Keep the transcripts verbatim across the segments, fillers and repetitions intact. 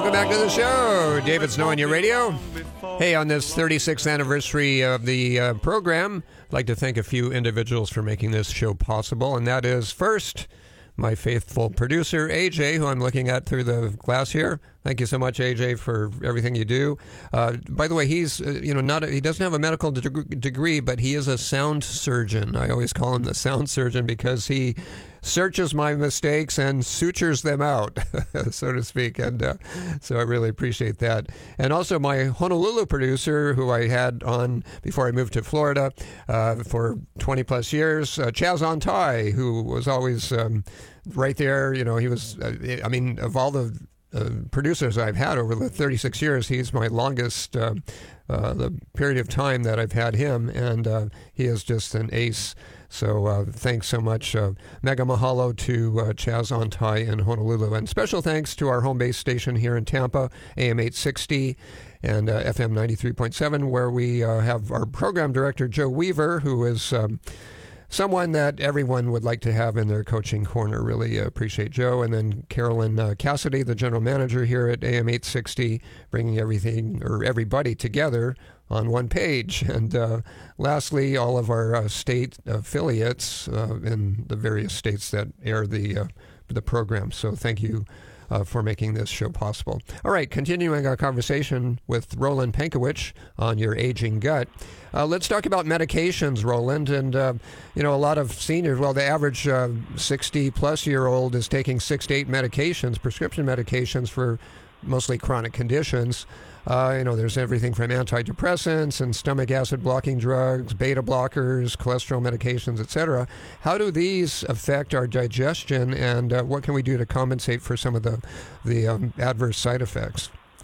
welcome back to the show. David Snow on your radio. Hey, on this thirty-sixth anniversary of the uh, program, I'd like to thank a few individuals for making this show possible, and that is first, my faithful producer, A J, who I'm looking at through the glass here. Thank you so much, A J, for everything you do. Uh, by the way, he's, uh, you know, not a, he doesn't have a medical de- degree, but he is a sound surgeon. I always call him the sound surgeon because he searches my mistakes and sutures them out, so to speak. And uh, so I really appreciate that. And also my Honolulu producer, who I had on before I moved to Florida uh, for twenty plus years, uh, Chaz Ontai, who was always um, right there. You know, he was, uh, I mean, of all the uh, producers I've had over the thirty-six years, he's my longest uh, uh, the period of time that I've had him. And uh, he is just an ace. So uh, thanks so much. Uh, mega mahalo to uh, Chaz Ontai in Honolulu. And special thanks to our home base station here in Tampa, A M eight sixty and uh, F M ninety-three point seven, where we uh, have our program director, Joe Weaver, who is um, someone that everyone would like to have in their coaching corner. Really uh, appreciate Joe. And then Carolyn uh, Cassidy, the general manager here at A M eight sixty, bringing everything or everybody together on one page. And uh, lastly, all of our uh, state affiliates uh, in the various states that air the uh, the program. So thank you uh, for making this show possible. All right, continuing our conversation with Roland Pankowicz on your aging gut. Uh, let's talk about medications, Roland. And, uh, you know, a lot of seniors, well, the average uh, sixty-plus-year-old is taking six to eight medications, prescription medications for mostly chronic conditions. Uh, you know, there's everything from antidepressants and stomach acid blocking drugs, beta blockers, cholesterol medications, et cetera. How do these affect our digestion, and uh, what can we do to compensate for some of the the um, adverse side effects?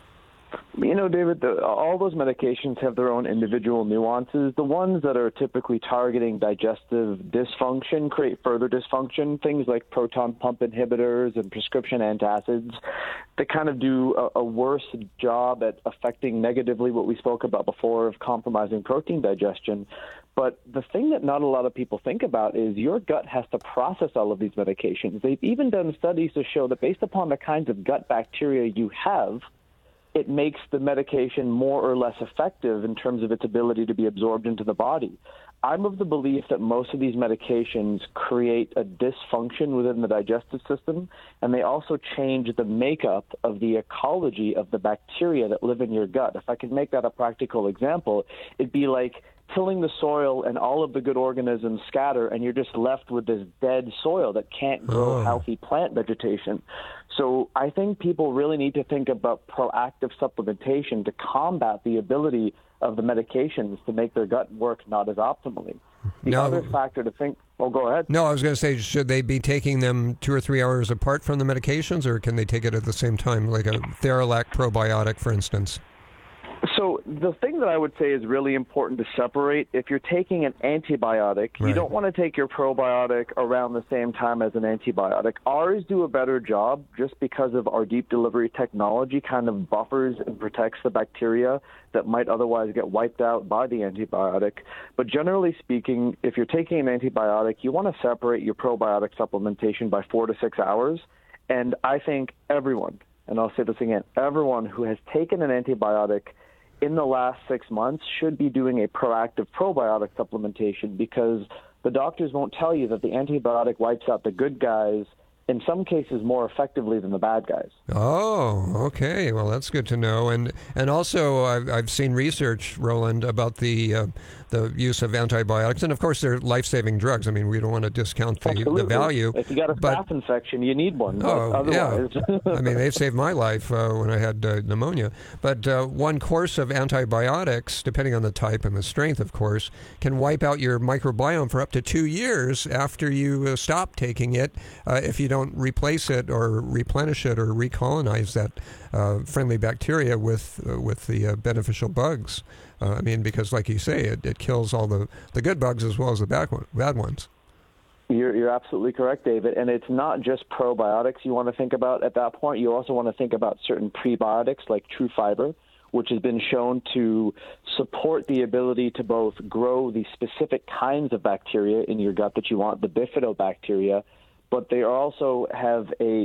You know, David, the, all those medications have their own individual nuances. The ones that are typically targeting digestive dysfunction create further dysfunction. Things like proton pump inhibitors and prescription antacids that kind of do a, a worse job at affecting negatively what we spoke about before of compromising protein digestion. But the thing that not a lot of people think about is your gut has to process all of these medications. They've even done studies to show that based upon the kinds of gut bacteria you have, it makes the medication more or less effective in terms of its ability to be absorbed into the body. I'm of the belief that most of these medications create a dysfunction within the digestive system, and they also change the makeup of the ecology of the bacteria that live in your gut. If I could make that a practical example, it'd be like tilling the soil and all of the good organisms scatter, and you're just left with this dead soil that can't grow oh. healthy plant vegetation. So I think people really need to think about proactive supplementation to combat the ability of the medications to make their gut work not as optimally. The no. other factor to think, oh, go ahead. No, I was going to say, should they be taking them two or three hours apart from the medications, or can they take it at the same time, like a Theralac probiotic, for instance? So the thing that I would say is really important to separate, if you're taking an antibiotic, right. you don't want to take your probiotic around the same time as an antibiotic. Ours do a better job just because of our deep delivery technology kind of buffers and protects the bacteria that might otherwise get wiped out by the antibiotic. But generally speaking, if you're taking an antibiotic, you want to separate your probiotic supplementation by four to six hours. And I think everyone, and I'll say this again, everyone who has taken an antibiotic in the last six months should be doing a proactive probiotic supplementation, because the doctors won't tell you that the antibiotic wipes out the good guys, in some cases more effectively than the bad guys. Oh, okay. Well, that's good to know. And and also, I've, I've seen research, Roland, about the uh, the use of antibiotics. And, of course, they're life-saving drugs. I mean, we don't want to discount the, the value. If you got a but, staph infection, you need one. Oh, otherwise. yeah. I mean, they've saved my life uh, when I had uh, pneumonia. But uh, one course of antibiotics, depending on the type and the strength, of course, can wipe out your microbiome for up to two years after you uh, stop taking it uh, if you don't replace it or replenish it or recolonize that uh, friendly bacteria with uh, with the uh, beneficial bugs. Uh, I mean, because like you say, it, it kills all the, the good bugs as well as the bad, one, bad ones. You're, you're absolutely correct, David. And it's not just probiotics you want to think about at that point. You also want to think about certain prebiotics like True Fiber, which has been shown to support the ability to both grow the specific kinds of bacteria in your gut that you want, the bifidobacteria, but they also have a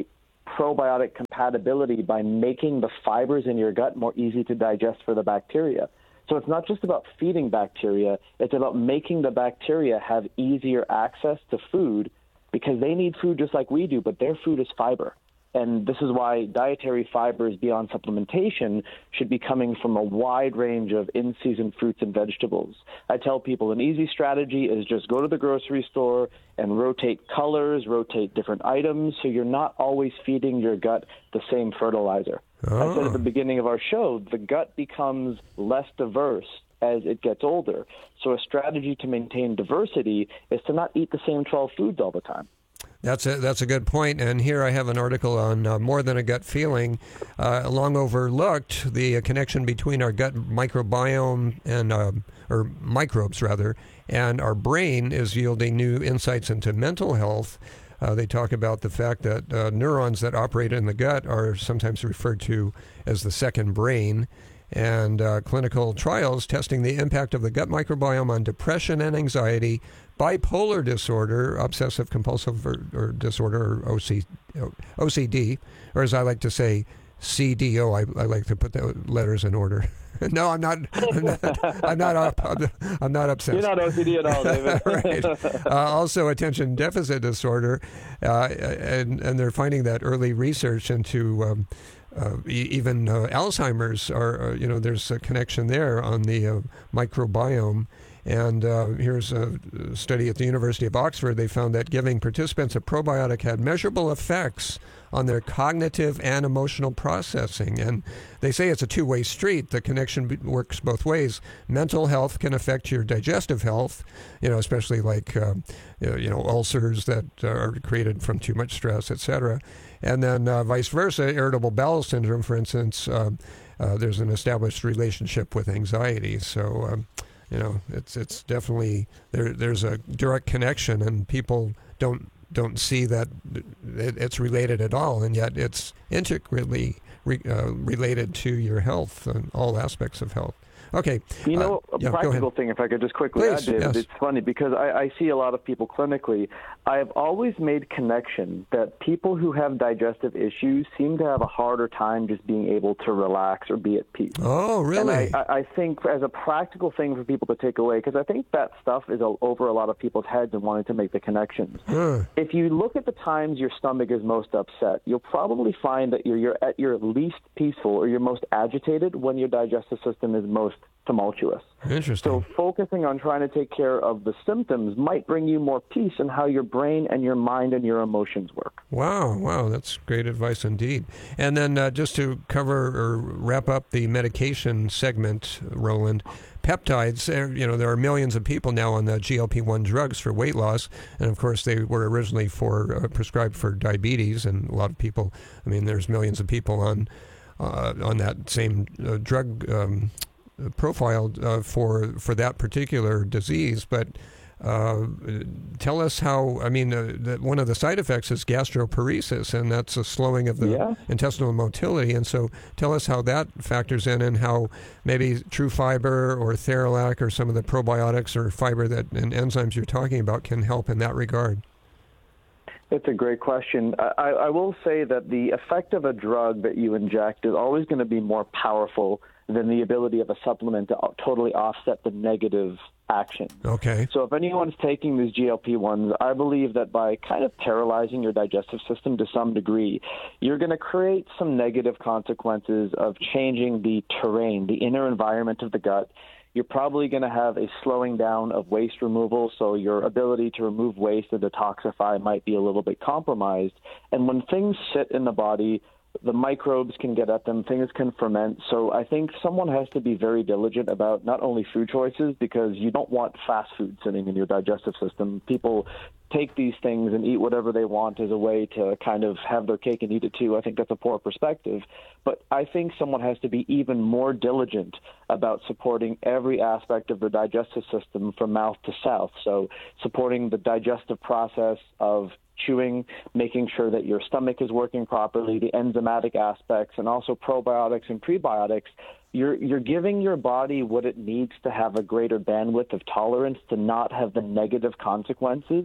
probiotic compatibility by making the fibers in your gut more easy to digest for the bacteria. So it's not just about feeding bacteria, it's about making the bacteria have easier access to food because they need food just like we do, but their food is fiber. And this is why dietary fibers beyond supplementation should be coming from a wide range of in-season fruits and vegetables. I tell people an easy strategy is just go to the grocery store and rotate colors, rotate different items, so you're not always feeding your gut the same fertilizer. Oh. I said at the beginning of our show, the gut becomes less diverse as it gets older. So a strategy to maintain diversity is to not eat the same twelve foods all the time. That's a, that's a good point. And here I have an article on uh, More Than a Gut Feeling, uh, long overlooked, the uh, connection between our gut microbiome and, uh, or microbes rather, and our brain is yielding new insights into mental health. Uh, they talk about the fact that uh, neurons that operate in the gut are sometimes referred to as the second brain. And uh, clinical trials testing the impact of the gut microbiome on depression and anxiety, bipolar disorder, obsessive compulsive or, or disorder, or O C, O C D, or as I like to say, C D O. I, I like to put the letters in order. No, I'm not. I'm not. I'm not, up, I'm not obsessed. You're not O C D at all, David. Right. Uh, also, attention deficit disorder, uh, and and they're finding that early research into um, uh, e- even uh, Alzheimer's are. Uh, you know, there's a connection there on the uh, microbiome. And uh, here's a study at the University of Oxford. They found that giving participants a probiotic had measurable effects on their cognitive and emotional processing. And they say it's a two-way street. The connection b- works both ways. Mental health can affect your digestive health, you know, especially like, uh, you know, ulcers that are created from too much stress, et cetera. And then uh, vice versa, irritable bowel syndrome, for instance, uh, uh, there's an established relationship with anxiety. So, um, you know, it's it's definitely there. There's a direct connection, and people don't don't see that it, it's related at all, and yet it's integrally re, uh, related to your health and all aspects of health. Okay. You know, uh, a yeah, practical thing, if I could just quickly Please, add, David, yes. It's funny because I, I see a lot of people clinically. I have always made connection that people who have digestive issues seem to have a harder time just being able to relax or be at peace. Oh, really? And I, I think as a practical thing for people to take away, because I think that stuff is over a lot of people's heads and wanting to make the connections. Huh. If you look at the times your stomach is most upset, you'll probably find that you're, you're at your least peaceful or you're most agitated when your digestive system is most tumultuous. Interesting. So focusing on trying to take care of the symptoms might bring you more peace in how your brain and your mind and your emotions work. Wow, wow, that's great advice indeed. And then uh, just to cover or wrap up the medication segment, Roland, peptides, you know, there are millions of people now on the G L P one drugs for weight loss, and of course they were originally for uh, prescribed for diabetes, and a lot of people, I mean, there's millions of people on uh, on that same uh, drug um profiled uh, for for that particular disease, but uh, tell us how. I mean, uh, that one of the side effects is gastroparesis, and that's a slowing of the yeah. intestinal motility. And so, tell us how that factors in, and how maybe True Fiber or Theralac or some of the probiotics or fiber that and enzymes you're talking about can help in that regard. It's a great question. I, I will say that the effect of a drug that you inject is always going to be more powerful than the ability of a supplement to totally offset the negative action. Okay. So if anyone's taking these G L P ones, I believe that by kind of paralyzing your digestive system to some degree, you're going to create some negative consequences of changing the terrain, the inner environment of the gut. You're probably going to have a slowing down of waste removal, so your ability to remove waste and detoxify might be a little bit compromised. And when things sit in the body, the microbes can get at them, things can ferment. So I think someone has to be very diligent about not only food choices, because you don't want fast food sitting in your digestive system. People take these things and eat whatever they want as a way to kind of have their cake and eat it too. I think that's a poor perspective. But I think someone has to be even more diligent about supporting every aspect of the digestive system from mouth to south. So supporting the digestive process of chewing, making sure that your stomach is working properly, the enzymatic aspects, and also probiotics and prebiotics. You're you're giving your body what it needs to have a greater bandwidth of tolerance to not have the negative consequences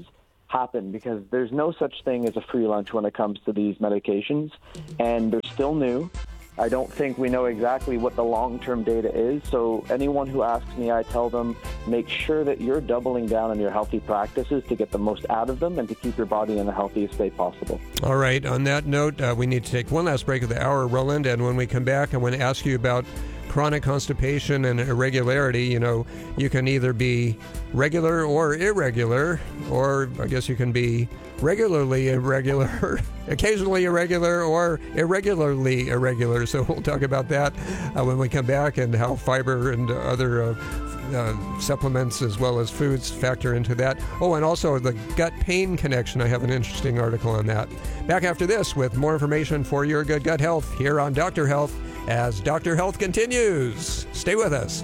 happen, because there's no such thing as a free lunch when it comes to these medications, and they're still new. I don't think we know exactly what the long-term data is, so anyone who asks me, I tell them, make sure that you're doubling down on your healthy practices to get the most out of them and to keep your body in the healthiest state possible. All right, on that note, uh, we need to take one last break of the hour, Roland, and when we come back, I want to ask you about chronic constipation and irregularity. You know, you can either be regular or irregular, or I guess you can be regularly irregular, occasionally irregular, or irregularly irregular. So we'll talk about that uh, when we come back, and how fiber and other uh, uh, supplements as well as foods factor into that. Oh, and also the gut pain connection. I have an interesting article on that. Back after this with more information for your good gut health here on Doctor Health, as Doctor Health continues. Stay with us.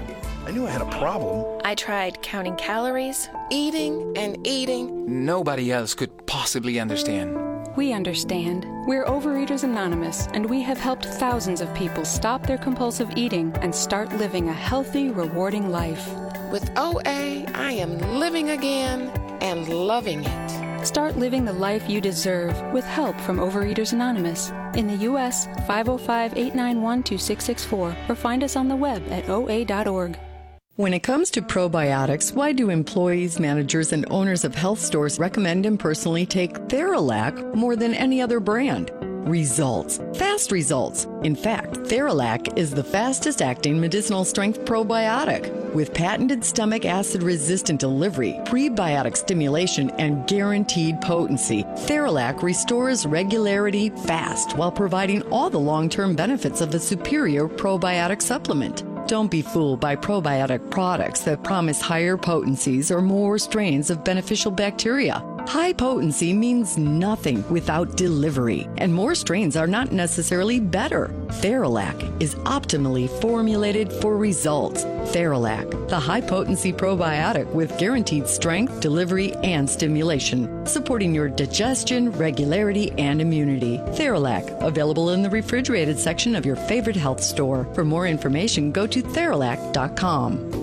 I knew I had a problem. I tried counting calories, eating and eating. Nobody else could possibly understand. We understand. We're Overeaters Anonymous, and we have helped thousands of people stop their compulsive eating and start living a healthy, rewarding life. With O A, I am living again and loving it. Start living the life you deserve with help from Overeaters Anonymous. In the U S, five oh five, eight nine one, two six six four, or find us on the web at O A dot org. When it comes to probiotics, why do employees, managers, and owners of health stores recommend and personally take Theralac more than any other brand? Results. Fast results. In fact, Theralac is the fastest acting medicinal strength probiotic. With patented stomach acid resistant delivery, prebiotic stimulation, and guaranteed potency, Theralac restores regularity fast while providing all the long-term benefits of a superior probiotic supplement. Don't be fooled by probiotic products that promise higher potencies or more strains of beneficial bacteria. High potency means nothing without delivery, and more strains are not necessarily better. Theralac is optimally formulated for results. Theralac, the high-potency probiotic with guaranteed strength, delivery, and stimulation, supporting your digestion, regularity, and immunity. Theralac, available in the refrigerated section of your favorite health store. For more information, go to Theralac dot com.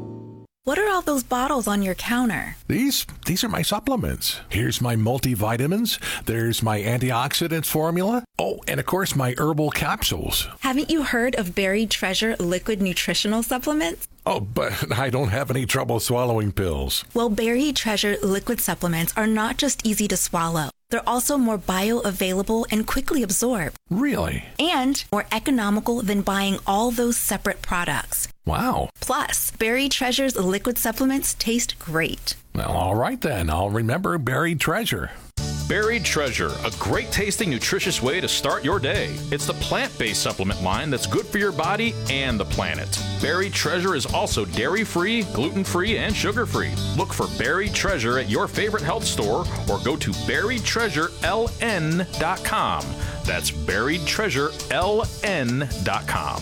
What are all those bottles on your counter? These these are my supplements. Here's my multivitamins. There's my antioxidants formula. Oh, and of course my herbal capsules. Haven't you heard of Buried Treasure liquid nutritional supplements? Oh, but I don't have any trouble swallowing pills. Well, Buried Treasure liquid supplements are not just easy to swallow. They're also more bioavailable and quickly absorbed. Really? And more economical than buying all those separate products. Wow. Plus, Buried Treasure's liquid supplements taste great. Well, all right then. I'll remember Buried Treasure. Buried Treasure, a great tasting, nutritious way to start your day. It's the plant-based supplement line that's good for your body and the planet. Buried Treasure is also dairy-free, gluten-free, and sugar-free. Look for Buried Treasure at your favorite health store or go to buried treasure L N dot com. That's buried treasure L N dot com.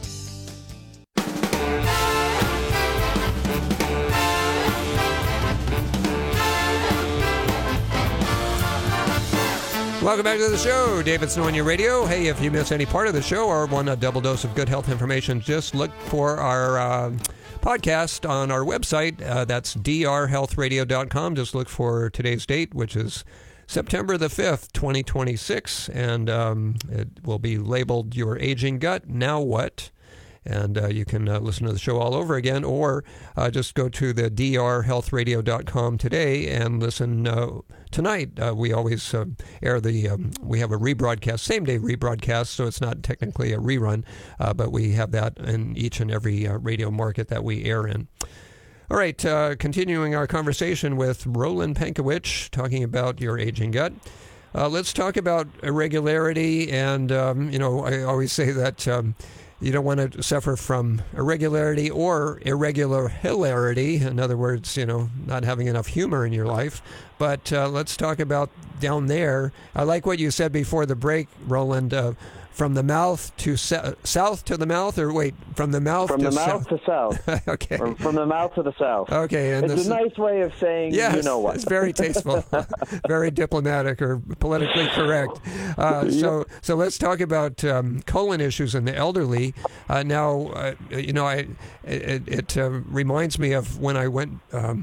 Welcome back to the show. David Snow on your radio. Hey, if you miss any part of the show or want a double dose of good health information, just look for our uh, podcast on our website. Uh, that's d r health radio dot com. Just look for today's date, which is September the fifth, twenty twenty-six, and um, it will be labeled Your Aging Gut, Now What? And uh, you can uh, listen to the show all over again, or uh, just go to the d r health radio dot com today and listen uh, tonight. Uh, we always uh, air the, um, we have a rebroadcast, same day rebroadcast, so it's not technically a rerun, uh, but we have that in each and every uh, radio market that we air in. All right, uh, continuing our conversation with Roland Pankowicz, talking about your aging gut. Uh, let's talk about irregularity, and, um, you know, I always say that um, you don't want to suffer from irregularity or irregular hilarity. In other words, you know, not having enough humor in your life. But uh, let's talk about down there. I like what you said before the break, Roland. Uh, from the mouth to se- south to the mouth, or wait, from the mouth from to the mouth south? to south. Okay. Or from the mouth to the south. Okay, and it's this a nice way of saying, yes, you know what. It's very tasteful, very diplomatic or politically correct. Uh, so, so let's talk about um, colon issues in the elderly. Uh, now, uh, you know, I it, it uh, reminds me of when I went. Um,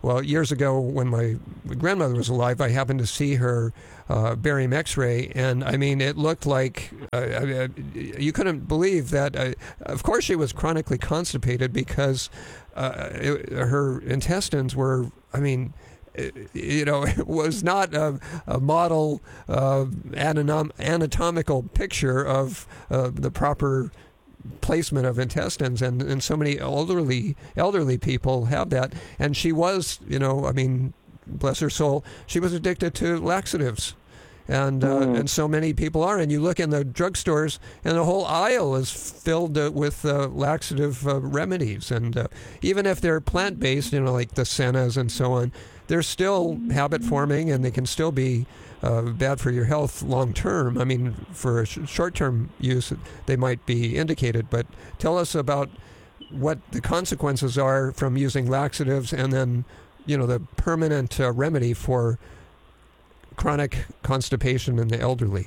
Well, years ago when my grandmother was alive, I happened to see her uh, barium X-ray, and I mean, it looked like uh, uh, you couldn't believe that. Uh, of course, she was chronically constipated because uh, it, her intestines were, I mean, you know, it was not a, a model uh, anatom- anatomical picture of uh, the proper placement of intestines, and, and so many elderly elderly people have that. And she was, you know, I mean, bless her soul, she was addicted to laxatives. And uh, mm. and so many people are. And you look in the drugstores, and the whole aisle is filled uh, with uh, laxative uh, remedies. And uh, even if they're plant-based, you know, like the Sennas and so on, they're still habit-forming, and they can still be uh, bad for your health long-term. I mean, for sh- short-term use, they might be indicated. But tell us about what the consequences are from using laxatives, and then, you know, the permanent uh, remedy for chronic constipation in the elderly.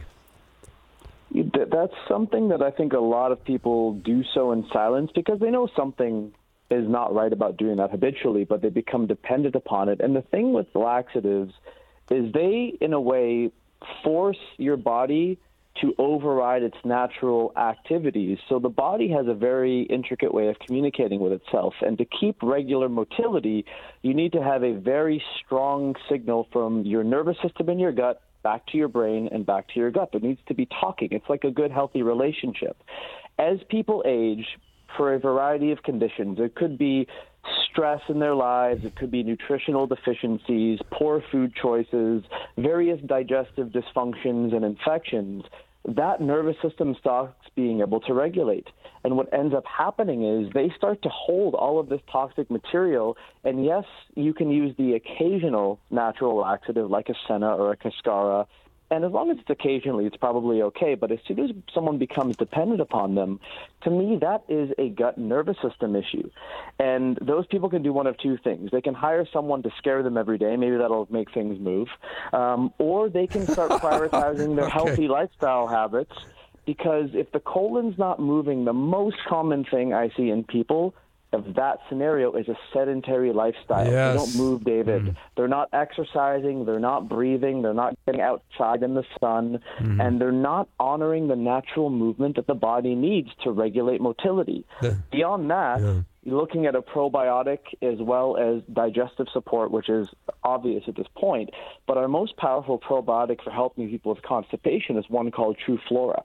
That's something that I think a lot of people do so in silence because they know something is not right about doing that habitually, but they become dependent upon it. And the thing with laxatives is they, in a way, force your body to override its natural activities. So the body has a very intricate way of communicating with itself. And to keep regular motility, you need to have a very strong signal from your nervous system in your gut back to your brain and back to your gut. There needs to be talking. It's like a good, healthy relationship. As people age, for a variety of conditions, it could be stress in their lives, it could be nutritional deficiencies, poor food choices, various digestive dysfunctions and infections, that nervous system stops being able to regulate. And what ends up happening is they start to hold all of this toxic material. And yes, you can use the occasional natural laxative like a Senna or a Cascara. And as long as it's occasionally, it's probably okay. But as soon as someone becomes dependent upon them, to me, that is a gut nervous system issue. And those people can do one of two things. They can hire someone to scare them every day. Maybe that'll make things move. Um, or they can start prioritizing their okay. healthy lifestyle habits. Because if the colon's not moving, the most common thing I see in people of that scenario is a sedentary lifestyle. Yes. They don't move, David. Mm. They're not exercising. They're not breathing. They're not getting outside in the sun. Mm. And they're not honoring the natural movement that the body needs to regulate motility. The, Beyond that, yeah. you're looking at a probiotic as well as digestive support, which is obvious at this point. But our most powerful probiotic for helping people with constipation is one called True Flora.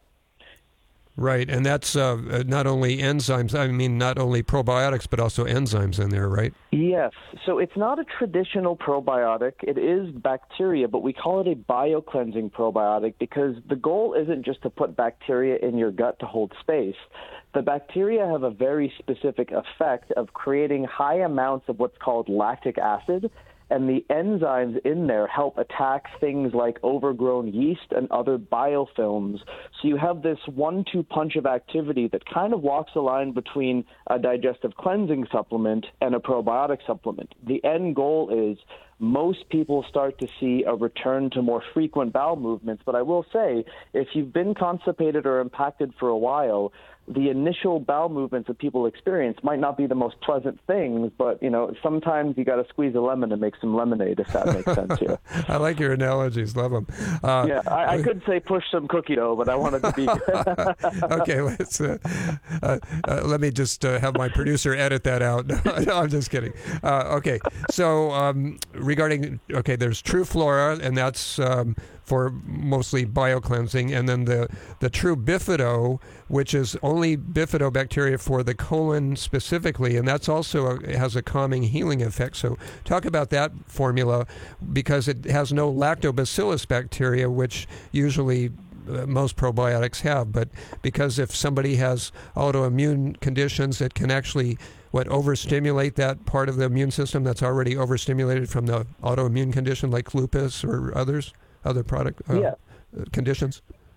Right, and that's uh, not only enzymes, I mean, not only probiotics, but also enzymes in there, right? Yes. So it's not a traditional probiotic. It is bacteria, but we call it a biocleansing probiotic because the goal isn't just to put bacteria in your gut to hold space. The bacteria have a very specific effect of creating high amounts of what's called lactic acid, and the enzymes in there help attack things like overgrown yeast and other biofilms. So you have this one two punch of activity that kind of walks the line between a digestive cleansing supplement and a probiotic supplement. The end goal is most people start to see a return to more frequent bowel movements. But I will say, if you've been constipated or impacted for a while, the initial bowel movements that people experience might not be the most pleasant things, but, you know, sometimes you got to squeeze a lemon and make some lemonade, if that makes sense here. I like your analogies. Love them. Uh, yeah, I, I could say push some cookie dough, but I wanted to be good. Okay, let's, uh, uh, uh, let me just uh, have my producer edit that out. No, no, I'm just kidding. Uh, okay, so um, regarding, okay, there's True Flora, and that's um, for mostly biocleansing, and then the, the True Bifido, which is only bifidobacteria for the colon specifically, and that's also a, has a calming, healing effect. So talk about that formula, because it has no lactobacillus bacteria, which usually uh, most probiotics have. But because if somebody has autoimmune conditions, it can actually what overstimulate that part of the immune system that's already overstimulated from the autoimmune condition, like lupus or others, other product uh, yeah. conditions.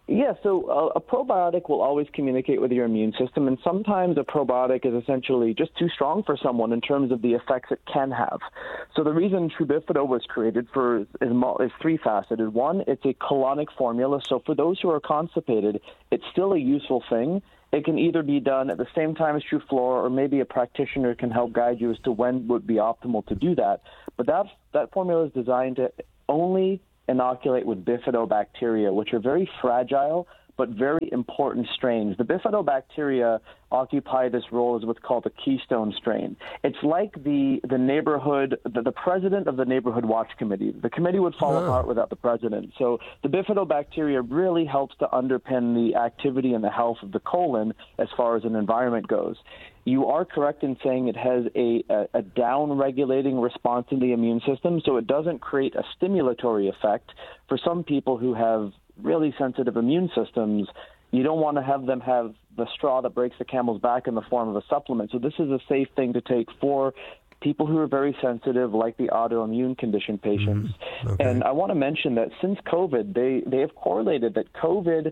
Yeah, so uh, a probiotic will always communicate with your immune system, and sometimes a probiotic is essentially just too strong for someone in terms of the effects it can have. So the reason True Bifido was created for is, is three-faceted. One, it's a colonic formula, so for those who are constipated, it's still a useful thing. It can either be done at the same time as True Flora, or maybe a practitioner can help guide you as to when would be optimal to do that. But that, that formula is designed to only inoculate with bifidobacteria, which are very fragile but very important strains. The bifidobacteria occupy this role as what's called a keystone strain. It's like the the neighborhood, the, the president of the neighborhood watch committee. The committee would fall oh. apart without the president. So the bifidobacteria really helps to underpin the activity and the health of the colon as far as an environment goes. You are correct in saying it has a, a, a down-regulating response in the immune system, so it doesn't create a stimulatory effect. For some people who have really sensitive immune systems, you don't want to have them have the straw that breaks the camel's back in the form of a supplement. So this is a safe thing to take for people who are very sensitive, like the autoimmune condition patients. Mm-hmm. Okay. And I want to mention that since COVID, they, they have correlated that COVID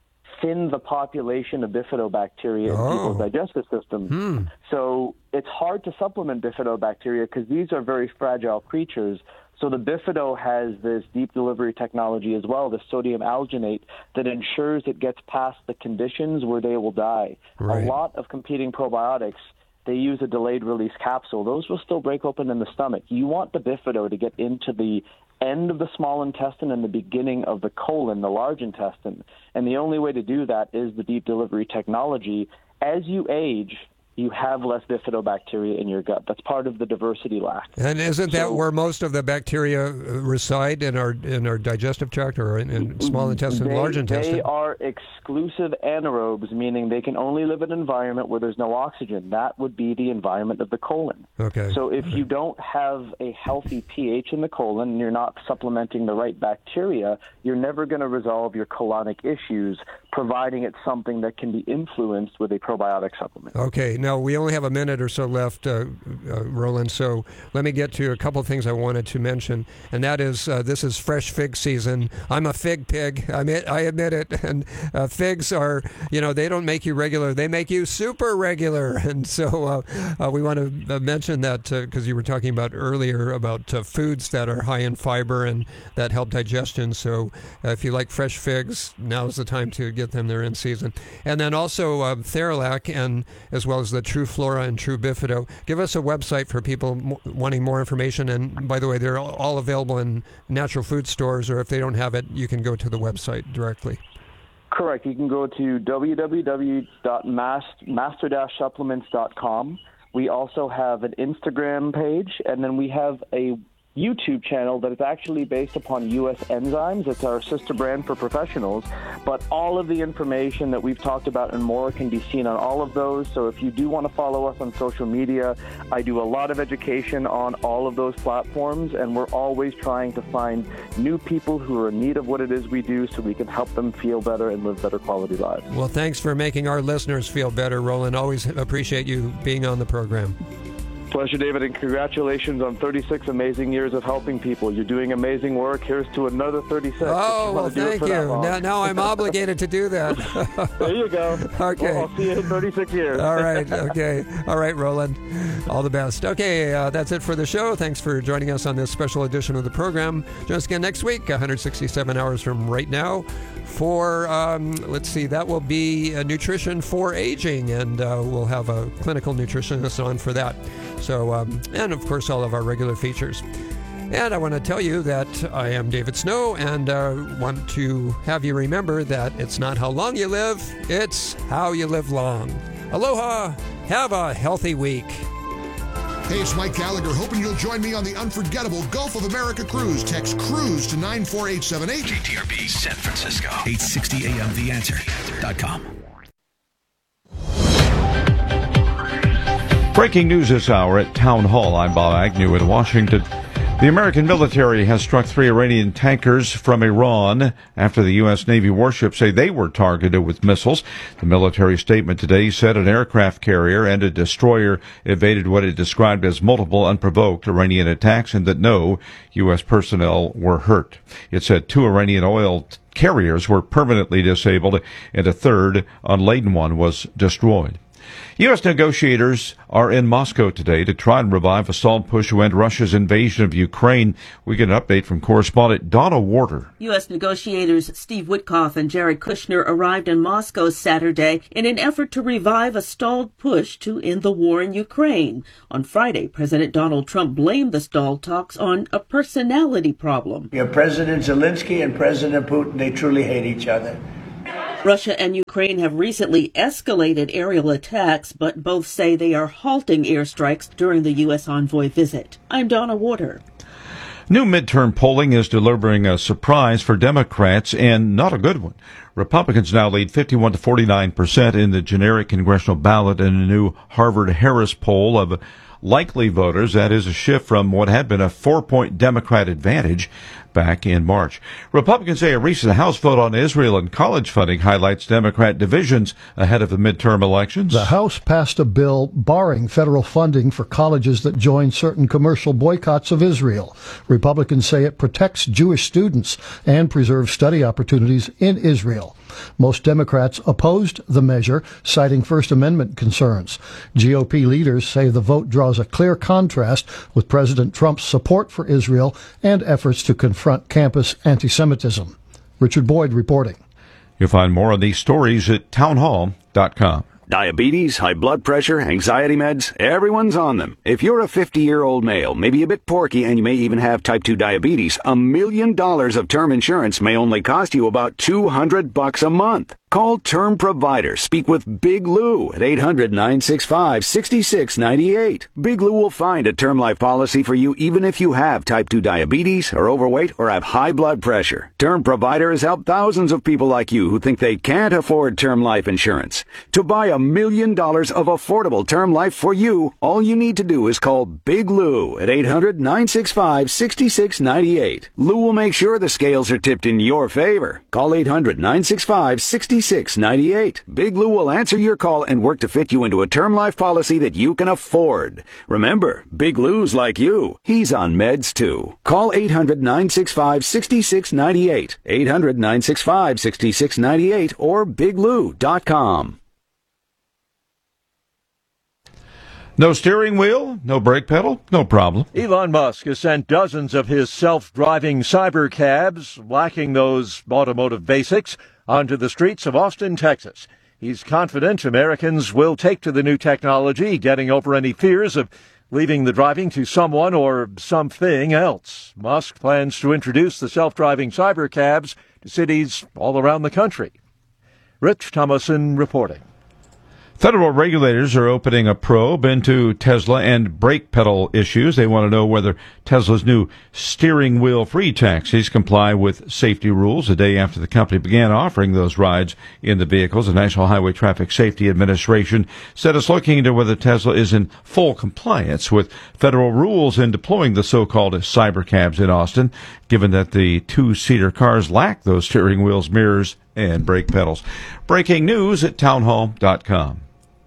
thin the population of bifidobacteria oh. in people's digestive systems. Hmm. So it's hard to supplement bifidobacteria because these are very fragile creatures. So the Bifido has this deep delivery technology as well, the sodium alginate, that ensures it gets past the conditions where they will die. Right. A lot of competing probiotics, they use a delayed release capsule. Those will still break open in the stomach. You want the Bifido to get into the end of the small intestine and the beginning of the colon, the large intestine. And the only way to do that is the deep delivery technology. As you age, you have less bifidobacteria in your gut. That's part of the diversity lack. And isn't that so, where most of the bacteria reside, in our in our digestive tract or in, in small intestine, they, large intestine? They are exclusive anaerobes, meaning they can only live in an environment where there's no oxygen. That would be the environment of the colon. Okay. So if you don't have a healthy pH in the colon and you're not supplementing the right bacteria, you're never going to resolve your colonic issues, providing it's something that can be influenced with a probiotic supplement. Okay. Now, we only have a minute or so left, uh, uh, Roland, so let me get to a couple of things I wanted to mention, and that is uh, this is fresh fig season. I'm a fig pig. I admit, I admit it, and uh, figs are, you know, they don't make you regular. They make you super regular, and so uh, uh, we want to uh, mention that because uh, you were talking about earlier about uh, foods that are high in fiber and that help digestion, so uh, if you like fresh figs, now's the time to get them. They're in season. And then also uh, Theralac, and as well as the True Flora and True Bifido. Give us a website for people m- wanting more information. And by the way, they're all available in natural food stores, or if they don't have it, you can go to the website directly. Correct. You can go to w w w dot master dash supplements dot com. We also have an Instagram page, and then we have a YouTube channel that is actually based upon U S Enzymes. It's our sister brand for professionals, but all of the information that we've talked about and more can be seen on all of those. So if you do want to follow us on social media, I do a lot of education on all of those platforms, and we're always trying to find new people who are in need of what it is we do so we can help them feel better and live better quality lives. Well, thanks for making our listeners feel better, Roland. Always appreciate you being on the program. Pleasure, David, and congratulations on thirty-six amazing years of helping people. You're doing amazing work. Here's to another thirty-six. Oh, well, thank you. Now, now I'm obligated to do that. There you go. Okay. Well, I'll see you in thirty-six years. All right. Okay. All right, Roland. All the best. Okay, uh, that's it for the show. Thanks for joining us on this special edition of the program. Join us again next week, one hundred sixty-seven hours from right now, for, um, let's see, that will be uh, nutrition for aging, and uh, we'll have a clinical nutritionist on for that. So, um, and of course, all of our regular features. And I want to tell you that I am David Snow, and uh, want to have you remember that it's not how long you live, it's how you live long. Aloha. Have a healthy week. Hey, it's Mike Gallagher, hoping you'll join me on the unforgettable Gulf of America cruise. Text CRUISE to nine four eight seven eight. K T R B San Francisco. eight sixty A M the answer dot com. Breaking news this hour at Town Hall. I'm Bob Agnew in Washington. The American military has struck three Iranian tankers from Iran after the U S. Navy warships say they were targeted with missiles. The military statement today said an aircraft carrier and a destroyer evaded what it described as multiple unprovoked Iranian attacks and that no U S personnel were hurt. It said two Iranian oil carriers were permanently disabled and a third, unladen one, was destroyed. U S negotiators are in Moscow today to try and revive a stalled push to end Russia's invasion of Ukraine. We get an update from correspondent Donna Warder. U S negotiators Steve Witkoff and Jared Kushner arrived in Moscow Saturday in an effort to revive a stalled push to end the war in Ukraine. On Friday, President Donald Trump blamed the stalled talks on a personality problem. Yeah, President Zelensky and President Putin, they truly hate each other. Russia and Ukraine have recently escalated aerial attacks, but both say they are halting airstrikes during the U S envoy visit. I'm Donna Warder. New midterm polling is delivering a surprise for Democrats, and not a good one. Republicans now lead fifty-one to forty-nine percent in the generic congressional ballot in a new Harvard-Harris poll of likely voters. That is a shift from what had been a four-point Democrat advantage back in March. Republicans say a recent House vote on Israel and college funding highlights Democrat divisions ahead of the midterm elections. The House passed a bill barring federal funding for colleges that join certain commercial boycotts of Israel. Republicans say it protects Jewish students and preserves study opportunities in Israel. Most Democrats opposed the measure, citing First Amendment concerns. G O P leaders say the vote draws a clear contrast with President Trump's support for Israel and efforts to confront campus anti-Semitism. Richard Boyd reporting. You'll find more on these stories at townhall dot com. Diabetes, high blood pressure, anxiety meds, everyone's on them. If you're a fifty-year-old male, maybe a bit porky, and you may even have type two diabetes, a million dollars of term insurance may only cost you about two hundred bucks a month. Call Term Provider. Speak with Big Lou at eight hundred, nine six five, six six nine eight. Big Lou will find a term life policy for you even if you have type two diabetes, are overweight, or have high blood pressure. Term Provider has helped thousands of people like you who think they can't afford term life insurance. To buy a million dollars of affordable term life for you, all you need to do is call Big Lou at eight hundred, nine six five, six six nine eight. Lou will make sure the scales are tipped in your favor. Call eight hundred, nine six five, six six nine eight. Big Lou will answer your call and work to fit you into a term life policy that you can afford. Remember, Big Lou's like you. He's on meds too. Call eight hundred, nine six five, six six nine eight. eight hundred, nine six five, six six nine eight or big lou dot com. No steering wheel, no brake pedal, no problem. Elon Musk has sent dozens of his self-driving cyber cabs, lacking those automotive basics, onto the streets of Austin, Texas. He's confident Americans will take to the new technology, getting over any fears of leaving the driving to someone or something else. Musk plans to introduce the self-driving cyber cabs to cities all around the country. Rich Thomason reporting. Federal regulators are opening a probe into Tesla and brake pedal issues. They want to know whether Tesla's new steering wheel-free taxis comply with safety rules. A day after the company began offering those rides in the vehicles, the National Highway Traffic Safety Administration said it's looking into whether Tesla is in full compliance with federal rules in deploying the so-called cybercabs in Austin, given that the two-seater cars lack those steering wheels, mirrors, and brake pedals. Breaking news at townhall dot com.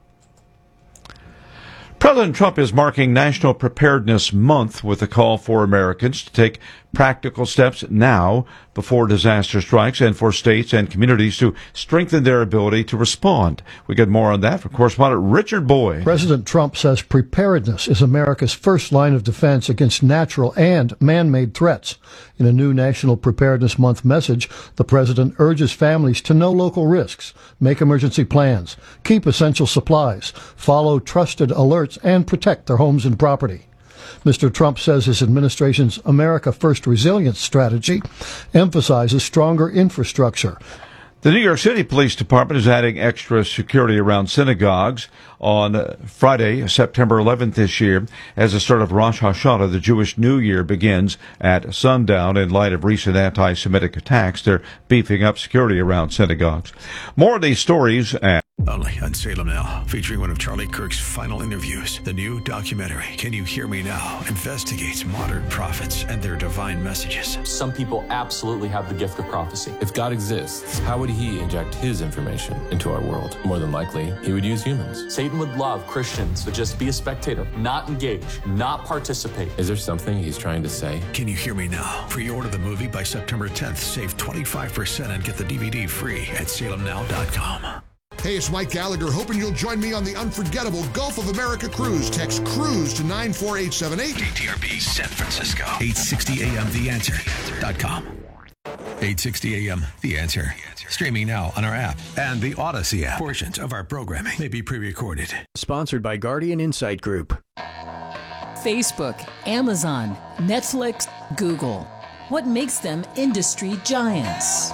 President Trump is marking National Preparedness Month with a call for Americans to take practical steps now before disaster strikes and for states and communities to strengthen their ability to respond. We get more on that from correspondent Richard Boyd. President Trump says preparedness is America's first line of defense against natural and man-made threats. In a new National Preparedness Month message, the president urges families to know local risks, make emergency plans, keep essential supplies, follow trusted alerts, and protect their homes and property. Mister Trump says his administration's America First resilience strategy emphasizes stronger infrastructure. The New York City Police Department is adding extra security around synagogues on Friday, September eleventh this year, as the start of Rosh Hashanah, the Jewish New Year, begins at sundown. In light of recent anti-Semitic attacks, they're beefing up security around synagogues. More of these stories at Only on Salem Now, featuring one of Charlie Kirk's final interviews. The new documentary, Can You Hear Me Now?, investigates modern prophets and their divine messages. Some people absolutely have the gift of prophecy. If God exists, how would he inject his information into our world? More than likely, he would use humans. Satan would love Christians to just be a spectator, not engage, not participate. Is there something he's trying to say? Can You Hear Me Now? Pre-order the movie by September tenth. Save twenty-five percent and get the D V D free at salem now dot com. Hey, it's Mike Gallagher, hoping you'll join me on the unforgettable Gulf of America cruise. Text CRUISE to nine four eight seven eight. K T R B San Francisco, eight sixty A M The Answer dot com. eight sixty A M The Answer. Streaming now on our app and the Odyssey app. Portions of our programming may be pre-recorded. Sponsored by Guardian Insight Group. Facebook, Amazon, Netflix, Google. What makes them industry giants?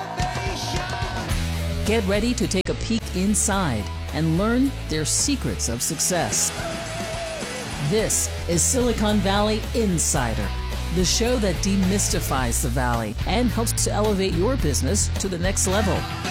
Get ready to take a peek inside and learn their secrets of success. This is Silicon Valley Insider, the show that demystifies the Valley and helps to elevate your business to the next level.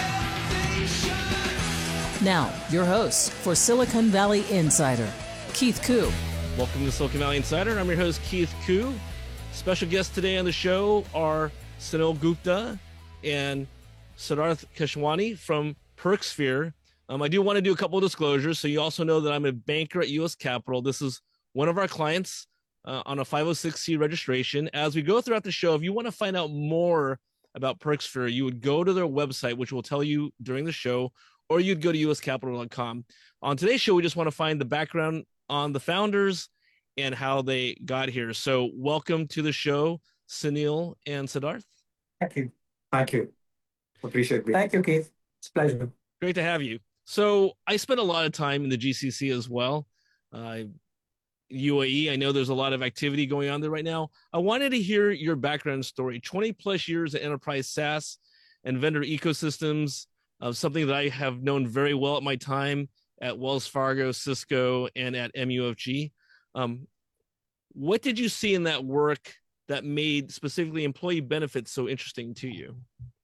Now, your host for Silicon Valley Insider, Keith Koo. Welcome to Silicon Valley Insider. I'm your host, Keith Koo. Special guests today on the show are Sunil Gupta and Siddharth Keshwani from PerkSphere. Um, I do want to do a couple of disclosures, so you also know that I'm a banker at U S Capital. This is one of our clients uh, on a five oh six C registration. As we go throughout the show, if you want to find out more about PerkSphere, you would go to their website, which we'll tell you during the show, or you'd go to U S capital dot com. On today's show, we just want to find the background on the founders and how they got here. So welcome to the show, Sunil and Siddharth. Thank you. Thank you. Appreciate it. Thank you, Keith. It's a pleasure. Great to have you. So I spent a lot of time in the G C C as well. Uh, U A E, I know there's a lot of activity going on there right now. I wanted to hear your background story. twenty plus years of enterprise SaaS and vendor ecosystems of something that I have known very well at my time at Wells Fargo, Cisco, and at M U F G. Um, what did you see in that work that made specifically employee benefits so interesting to you?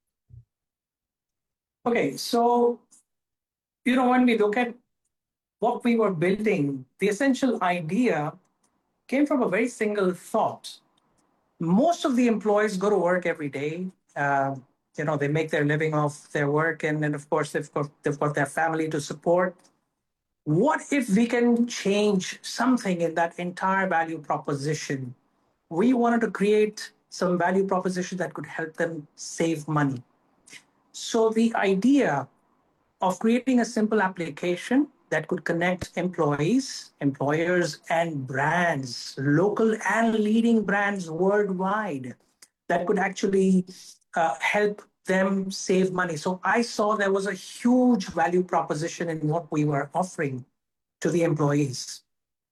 Okay, so, you know, when we look at what we were building, the essential idea came from a very single thought. Most of the employees go to work every day. Uh, you know, they make their living off their work, and then, of course, they've got, they've got their family to support. What if we can change something in that entire value proposition? We wanted to create some value proposition that could help them save money. So the idea of creating a simple application that could connect employees, employers, and brands, local and leading brands worldwide, that could actually uh, help them save money. So I saw there was a huge value proposition in what we were offering to the employees.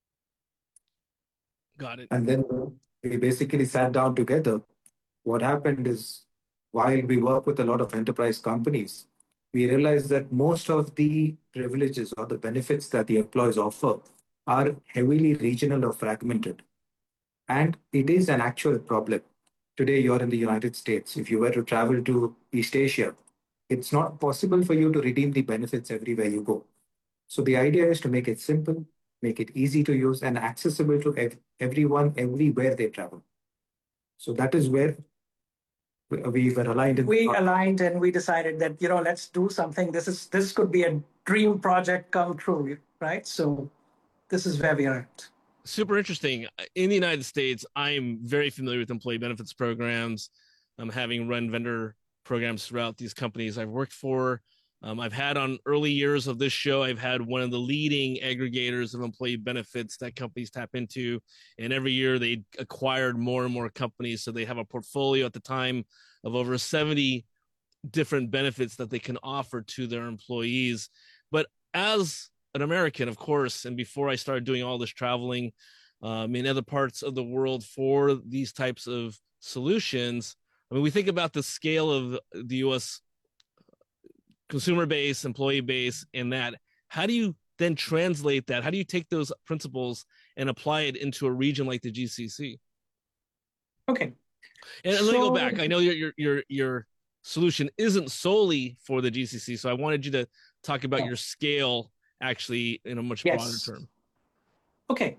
Got it. And then we basically sat down together. What happened is, while we work with a lot of enterprise companies, we realized that most of the privileges or the benefits that the employees offer are heavily regional or fragmented. And it is an actual problem. Today, you're in the United States. If you were to travel to East Asia, it's not possible for you to redeem the benefits everywhere you go. So the idea is to make it simple, make it easy to use, and accessible to ev- everyone, everywhere they travel. So that is where we were aligned. In we aligned and we decided that, you know, let's do something. This is this could be a dream project come true, right? So this is where we are at. Super interesting. In the United States, I'm very familiar with employee benefits programs. I'm um, having run vendor programs throughout these companies I've worked for. Um, I've had on early years of this show, I've had one of the leading aggregators of employee benefits that companies tap into. And every year they acquired more and more companies. So they have a portfolio at the time of over seventy different benefits that they can offer to their employees. But as an American, of course, and before I started doing all this traveling um, in other parts of the world for these types of solutions, I mean, we think about the scale of the U S consumer base, employee base, and that. How do you then translate that? How do you take those principles and apply it into a region like the G C C? Okay. And so, let me go back. I know your your your your solution isn't solely for the G C C, so I wanted you to talk about Yeah. your scale actually in a much Yes. broader term. Okay.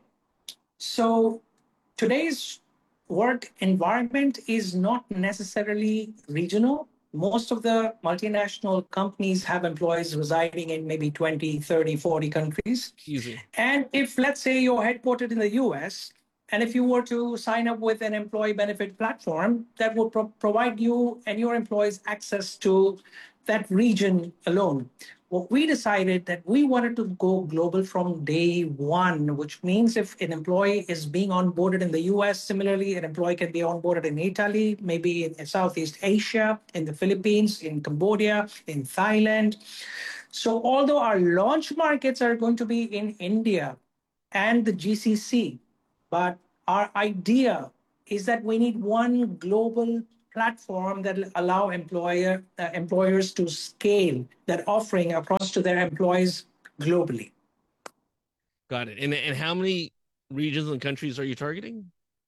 So today's work environment is not necessarily regional. Most of the multinational companies have employees residing in maybe twenty, thirty, forty countries. Easy. And if, let's say, you're headquartered in the U S, and if you were to sign up with an employee benefit platform, that would pro- provide you and your employees access to that region alone. What we decided that we wanted to go global from day one, which means if an employee is being onboarded in the U S, similarly, an employee can be onboarded in Italy, maybe in Southeast Asia, in the Philippines, in Cambodia, in Thailand. So although our launch markets are going to be in India and the G C C, but our idea is that we need one global platform that will allow employer uh, employers to scale that offering across to their employees globally. Got it. And and how many regions and countries are you targeting?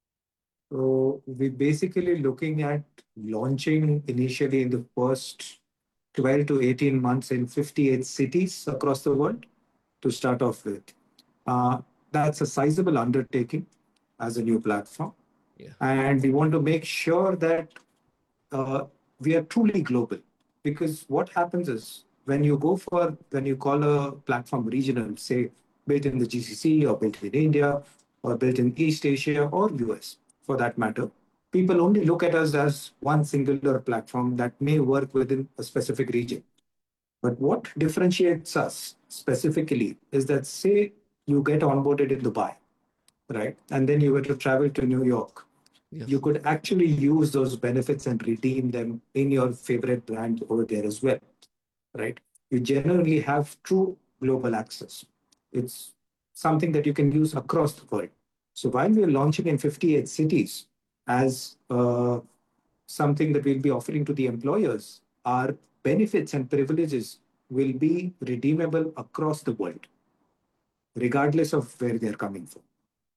So we're basically looking at launching initially in the first twelve to eighteen months in fifty-eight cities across the world to start off with. Uh, that's a sizable undertaking as a new platform. Yeah. And we want to make sure that uh, we are truly global, because what happens is when you go for, when you call a platform regional, say built in the G C C or built in India or built in East Asia or U S for that matter, people only look at us as one singular platform that may work within a specific region. But what differentiates us specifically is that, say you get onboarded in Dubai, right? And then you were to travel to New York. Yes. You could actually use those benefits and redeem them in your favorite brand over there as well, right? You generally have true global access. It's something that you can use across the world. So while we're launching in fifty-eight cities as uh, something that we'll be offering to the employers, our benefits and privileges will be redeemable across the world, regardless of where they're coming from.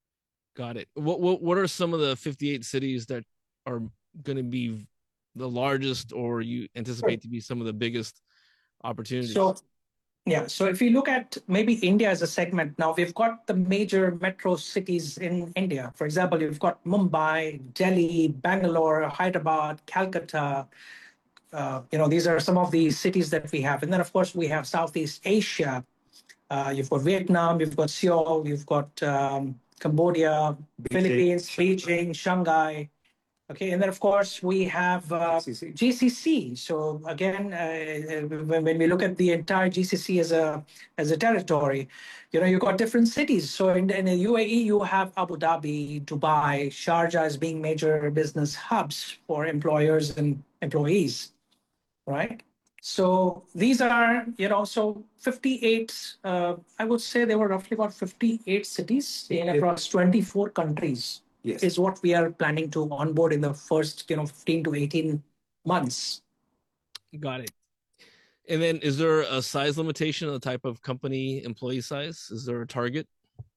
Got it. What what what are some of the fifty-eight cities that are going to be the largest, or you anticipate to be some of the biggest opportunities? So, yeah. So if you look at maybe India as a segment, now we've got the major metro cities in India. For example, you've got Mumbai, Delhi, Bangalore, Hyderabad, Calcutta. Uh, you know, these are some of the cities that we have. And then, of course, we have Southeast Asia. Uh, you've got Vietnam, you've got Seoul, you've got um, Cambodia, Beijing. Philippines, Beijing, Shanghai. Okay, and then of course we have uh, G C C. G C C. So again, uh, when, when we look at the entire G C C as a as a territory, you know, you've got different cities. So in, in the U A E, you have Abu Dhabi, Dubai, Sharjah as being major business hubs for employers and employees, right? So these are, you know, so fifty-eight, uh, I would say there were roughly about fifty-eight cities in across twenty-four countries. Yes. Is what we are planning to onboard in the first, you know, fifteen to eighteen months. Got it. And then is there a size limitation on the type of company employee size? Is there a target?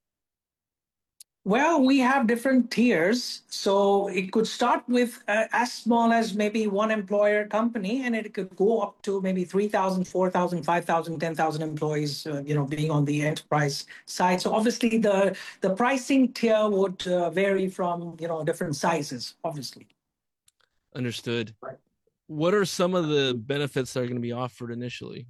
Well, we have different tiers. So it could start with uh, as small as maybe one employer company, and it could go up to maybe three thousand, four thousand, five thousand, ten thousand employees, uh, you know, being on the enterprise side. So obviously the, the pricing tier would uh, vary from, you know, different sizes, obviously. Understood. Right. What are some of the benefits that are going to be offered initially?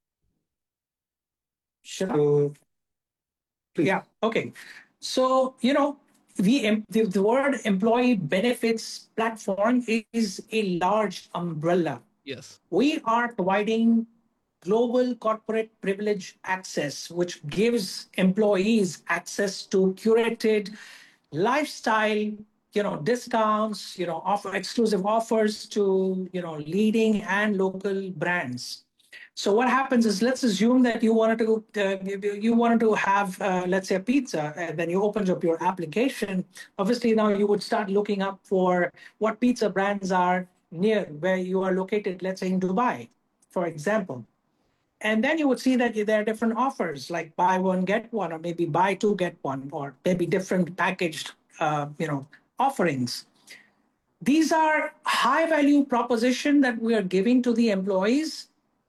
Should I? So, please. Yeah, okay. So, you know, the, the, the word employee benefits platform is a large umbrella. Yes. We are providing global corporate privilege access, which gives employees access to curated lifestyle, you know, discounts, you know, offer exclusive offers to, you know, leading and local brands. So what happens is, let's assume that you wanted to uh, you wanted to have, uh, let's say, a pizza, and then you opened up your application. Obviously, now you would start looking up for what pizza brands are near where you are located, let's say in Dubai, for example. And then you would see that there are different offers, like buy one, get one, or maybe buy two, get one, or maybe different packaged, uh, you know, offerings. These are high value proposition that we are giving to the employees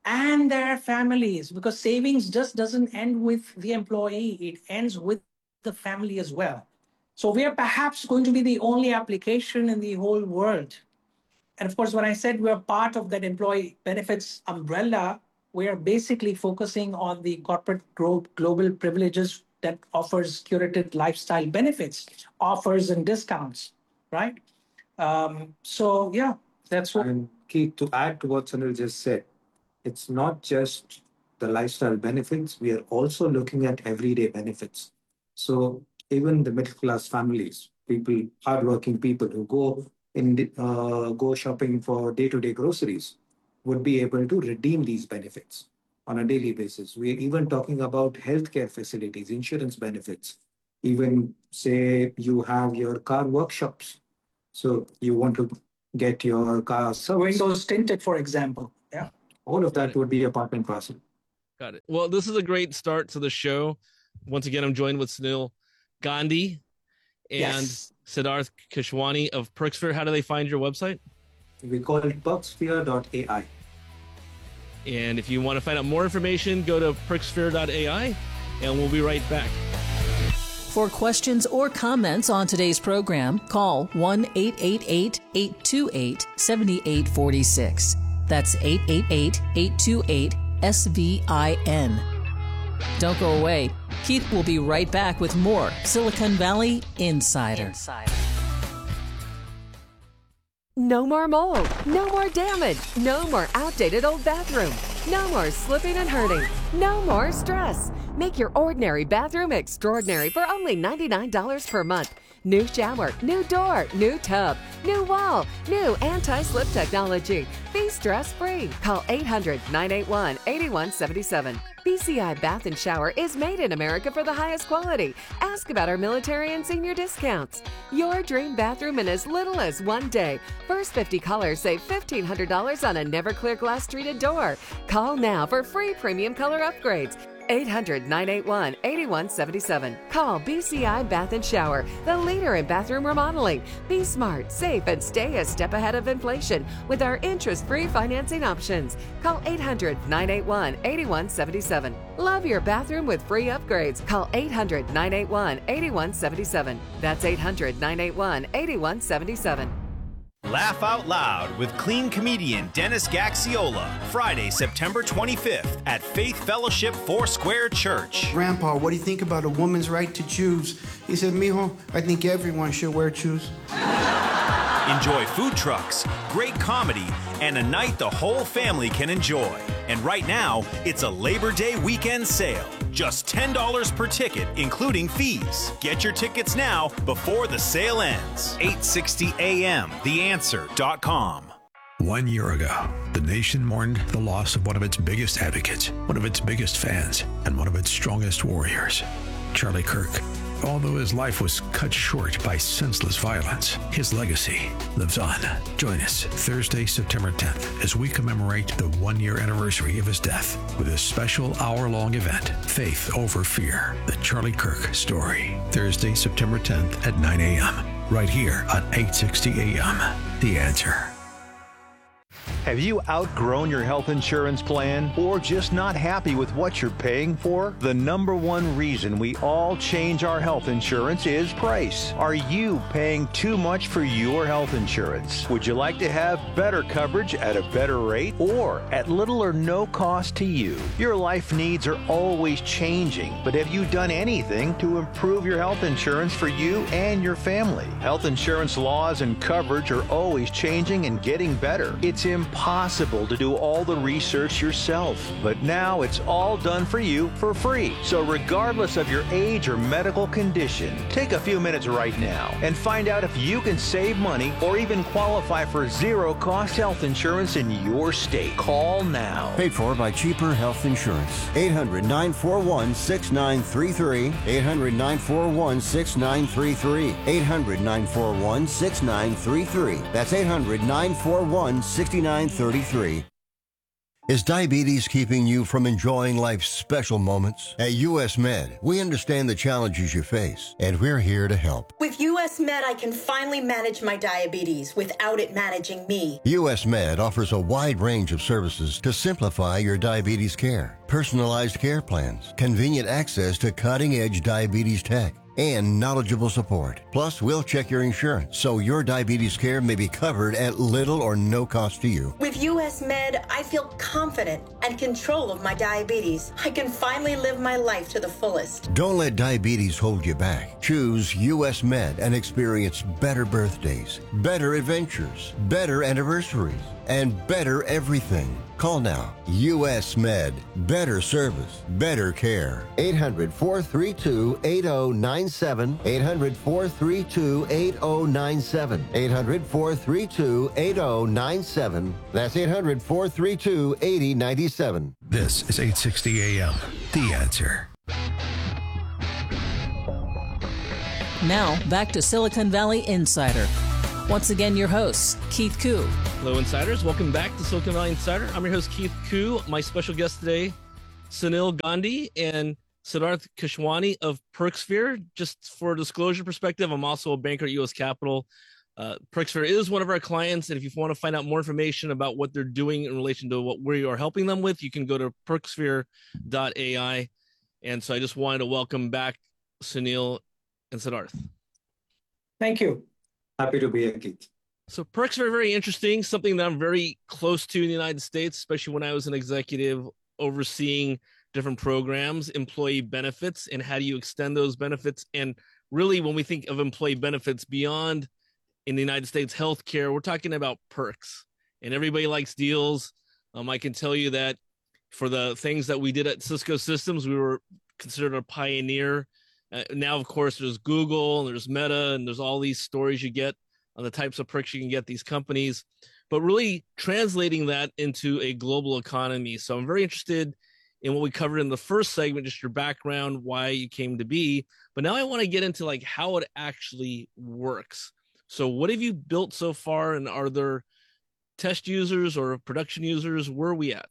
and their families, because savings just doesn't end with the employee, it ends with the family as well. So we are perhaps going to be the only application in the whole world. And of course, when I said we're part of that employee benefits umbrella, we are basically focusing on the corporate global privileges that offers curated lifestyle benefits, offers and discounts, right? Um, so yeah, that's what. And Keith, to add to what Sunil just said, it's not just the lifestyle benefits. We are also looking at everyday benefits. So even the middle class families, people, hardworking people who go in uh, go shopping for day-to-day groceries, would be able to redeem these benefits on a daily basis. We're even talking about healthcare facilities, insurance benefits. Even say you have your car workshops, so you want to get your car serviced. Windows tinted, for example. Yeah. All of that would be a part and parcel. Got it. Well, this is a great start to the show. Once again, I'm joined with Sunil Gandhi and Yes. Siddharth Keshwani of Perksphere. How do they find your website? We call it perksphere dot A I. And if you want to find out more information, go to perksphere dot A I, and we'll be right back. For questions or comments on today's program, call one eight eight eight, eight two eight, seven eight four six. That's eight eight eight, eight two eight, S V I N. Don't go away. Keith will be right back with more Silicon Valley Insider. No more mold, no more damage, no more outdated old bathroom, no more slipping and hurting, no more stress. Make your ordinary bathroom extraordinary for only ninety-nine dollars per month. New shower, new door, new tub, new wall, new anti-slip technology. Be stress-free. Call eight hundred, nine eight one, eight one seven seven. B C I Bath and Shower is made in America for the highest quality. Ask about our military and senior discounts. Your dream bathroom in as little as one day. First fifty callers save fifteen hundred dollars on a never clear glass treated door. Call now for free premium color upgrades. eight hundred, nine eight one, eight one seven seven. Call B C I Bath and Shower, the leader in bathroom remodeling. Be smart, safe, and stay a step ahead of inflation with our interest-free financing options. Call eight hundred, nine eight one, eight one seven seven. Love your bathroom with free upgrades. Call eight hundred, nine eight one, eight one seven seven. That's eight hundred, nine eight one, eight one seven seven. Laugh Out Loud with clean comedian Dennis Gaxiola, Friday, September twenty-fifth at Faith Fellowship Foursquare Church. Grandpa, what do you think about a woman's right to choose? He said, mijo, I think everyone should wear shoes. Enjoy food trucks, great comedy, and a night the whole family can enjoy. And right now, it's a Labor Day weekend sale. Just ten dollars per ticket, including fees. Get your tickets now before the sale ends. eight sixty A M the answer dot com. One year ago, the nation mourned the loss of one of its biggest advocates, one of its biggest fans, and one of its strongest warriors, Charlie Kirk. Although his life was cut short by senseless violence, his legacy lives on. Join us Thursday, September tenth, as we commemorate the one-year anniversary of his death with a special hour-long event, Faith Over Fear, the Charlie Kirk story. Thursday, September tenth at nine A M, right here on eight sixty A M The Answer. Have you outgrown your health insurance plan or just not happy with what you're paying for? The number one reason we all change our health insurance is price. Are you paying too much for your health insurance? Would you like to have better coverage at a better rate or at little or no cost to you? Your life needs are always changing, but have you done anything to improve your health insurance for you and your family? Health insurance laws and coverage are always changing and getting better. It's impossible to do all the research yourself, but now it's all done for you for free. So regardless of your age or medical condition, take a few minutes right now and find out if you can save money or even qualify for zero-cost health insurance in your state. Call now. Paid for by Cheaper Health Insurance. eight hundred, nine four one, six nine three three. eight hundred, nine four one, six nine three three. eight hundred, nine four one, six nine three three. That's eight hundred, nine four one, six nine three three. Is diabetes keeping you from enjoying life's special moments? At U S Med, we understand the challenges you face, and we're here to help. With U S Med, I can finally manage my diabetes without it managing me. U S Med offers a wide range of services to simplify your diabetes care. Personalized care plans, convenient access to cutting-edge diabetes tech, and knowledgeable support. Plus, we'll check your insurance so your diabetes care may be covered at little or no cost to you. With U S Med, I feel confident and control of my diabetes. I can finally live my life to the fullest. Don't let diabetes hold you back. Choose U S Med and experience better birthdays, better adventures, better anniversaries, and better everything. Call now. U S Med. Better service. Better care. eight hundred, four three two, eight zero nine seven. eight hundred, four three two, eight zero nine seven. eight hundred, four three two, eight zero nine seven. That's eight hundred, four three two, eight zero nine seven. This is eight sixty A M. The Answer. Now, back to Silicon Valley Insider. Once again, your hosts, Keith Koo. Hello, Insiders. Welcome back to Silicon Valley Insider. I'm your host, Keith Koo. My special guest today, Sunil Gandhi and Siddharth Keshwani of PerkSphere. Just for a disclosure perspective, I'm also a banker at U S Capital. Uh, PerkSphere is one of our clients, and if you want to find out more information about what they're doing in relation to what we are helping them with, you can go to perksphere dot A I. And so I just wanted to welcome back Sunil and Siddharth. Thank you. Happy to be here, Keith. So perks are very interesting, something that I'm very close to in the United States, especially when I was an executive overseeing different programs, employee benefits, and how do you extend those benefits. And really, when we think of employee benefits beyond in the United States healthcare, we're talking about perks. And everybody likes deals. Um, I can tell you that for the things that we did at Cisco Systems, we were considered a pioneer. Uh, now, of course, there's Google and there's Meta and there's all these stories you get on the types of perks you can get these companies, but really translating that into a global economy. So I'm very interested in what we covered in the first segment, just your background, why you came to be. But now I want to get into like how it actually works. So what have you built so far, and are there test users or production users? Where are we at?